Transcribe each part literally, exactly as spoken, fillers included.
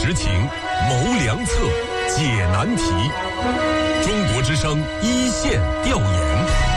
实情，谋良策，解难题。中国之声一线调研。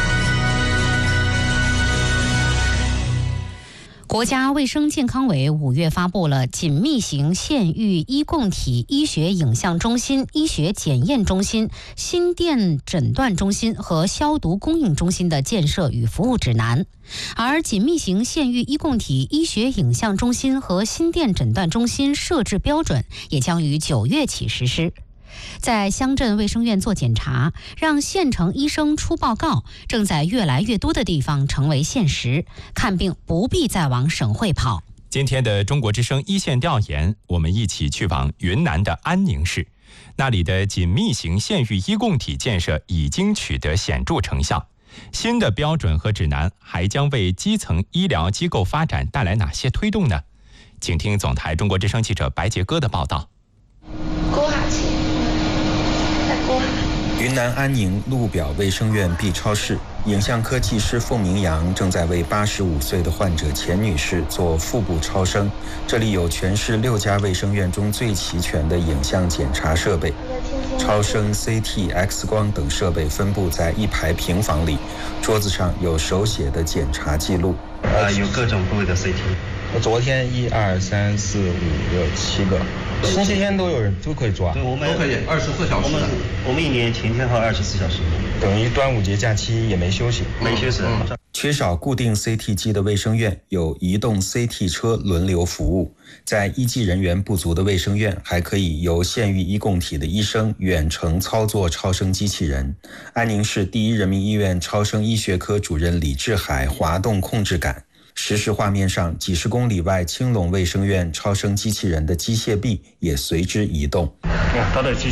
国家卫生健康委五月发布了紧密型县域医共体医学影像中心、医学检验中心、心电诊断中心和消毒供应中心的建设与服务指南。而紧密型县域医共体医学影像中心和心电诊断中心设置标准也将于九月起实施。在乡镇卫生院做检查，让县城医生出报告，正在越来越多的地方成为现实。看病不必再往省会跑。 今天的中国之声一线调研，我们一起去往云南的安宁市，那里的紧密型县域医共体建设已经取得显著成效。新的标准和指南还将为基层医疗机构发展带来哪些推动呢？请听总台中国之声记者白杰哥的报道。 云南安宁路表卫生院 B 超室，影像科技师凤明阳正在为八十五岁的患者钱女士做腹部超声。这里有全市六家卫生院中最齐全的影像检查设备，超声、C T、X 光等设备分布在一排平房里，桌子上有手写的检查记录。 呃，有各种部位的 C T。 昨天一二三四五六七个，星期天都有人都可以抓， 对，我们都可以二十四小时。 我们我们一年全天候二十四小时， 等于端午节假期也没休息， 没休息。嗯嗯、缺少固定 C T 机的卫生院有移动 C T 车轮流服务，在医技人员不足的卫生院，还可以由县域医共体的医生远程操作超声机器人。安宁市第一人民医院超声医学科主任李志海滑动控制杆。实时画面上，几十公里外青龙卫生院超声机器人的机械臂也随之移动。 它的机